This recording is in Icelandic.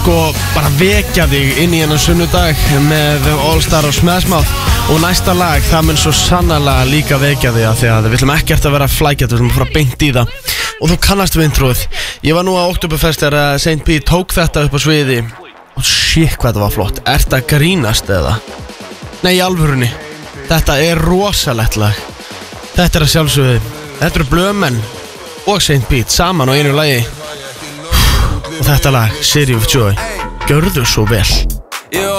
sko bara vekja þig inn í hennan sunnudag með All Star og Smash Mouth. Og næsta lag, það mun svo sannarlega líka vekja þig af því að við ætlum ekkert að vera flækjað, við ætlum að fara beint í það. Og þú kannast við introið. Ég var nú á Oktoberfest þegar Saint P tók þetta upp á sviði. Og shit hvað þetta var flott. Ert að grínast eða? Nei, í alvörunni. Þetta er rosalegt lag. Þetta er að sjálfsögðu. Þetta eru Blöðmenn og Saint P saman á einu lagi. Og þetta lag, City of Joy, gjörðu svo vel.